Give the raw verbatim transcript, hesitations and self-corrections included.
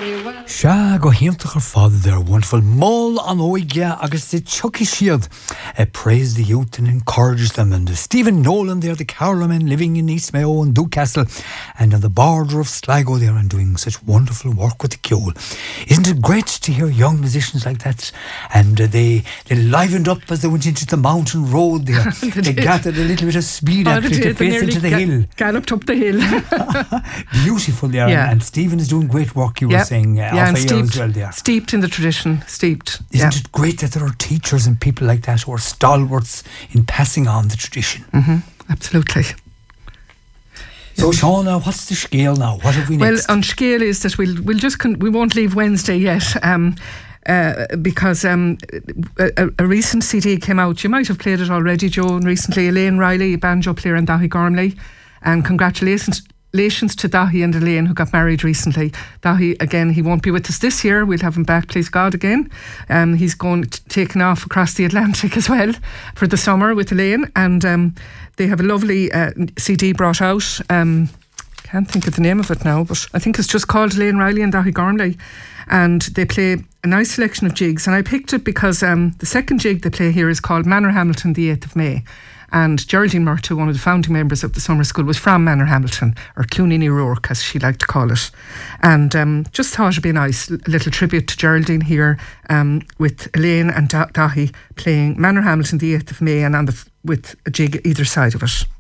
Sha go hiantach ar fad there, wonderful Mull an Oige agus the Chucky Shield. Uh, praise the youth and encourage them. And uh, Stephen Nolan there, the Carolmen living in East Mayo and Newcastle, and on the border of Sligo there, and doing such wonderful work with the Cule. Isn't it great to hear young musicians like that? And uh, they they livened up as they went into the mountain road there. they they gathered a little bit of speed oh, actually to face into the ga- hill. Galloped up the hill. Beautiful there. Yeah. And, and Stephen is doing great work, you yep. were saying. Uh, yeah, and steeped, as well there. steeped in the tradition. Steeped. Isn't yeah. it great that there are teachers and people like that who are stalwarts in passing on the tradition? Mm-hmm. Absolutely. So, Shauna, what's the scale now? What have we next? Well, on scale is that we'll we'll just con- we won't leave Wednesday yet. Um, Uh, because um, a, a recent C D came out. You might have played it already, Joan, recently. Elaine Riley, banjo player in Dahi Gormley. And congratulations congratulations to Dahi and Elaine, who got married recently. Dahi, again, he won't be with us this year. We'll have him back, please God, again. Um, he's going t- taking off across the Atlantic as well for the summer with Elaine. And um, they have a lovely uh, C D brought out. Um, can't think of the name of it now, but I think it's just called Elaine Riley and Dahi Gormley. And they play a nice selection of jigs, and I picked it because um, the second jig they play here is called Manor Hamilton the eighth of May, and Geraldine Murtagh, one of the founding members of the summer school, was from Manor Hamilton, or Clooney Rourke as she liked to call it, and um, just thought it'd be nice, a little tribute to Geraldine here, um, with Elaine and da- Dahi playing Manor Hamilton the eighth of May, and on the f- with a jig either side of it.